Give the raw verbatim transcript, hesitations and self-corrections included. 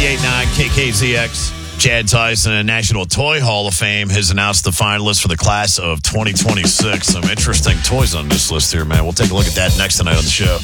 ninety-eight point nine K K Z X. Chad Tyson and National Toy Hall of Fame has announced the finalists for the class of twenty twenty-six. Some interesting toys on this list here, man. We'll take a look at that next tonight on the show.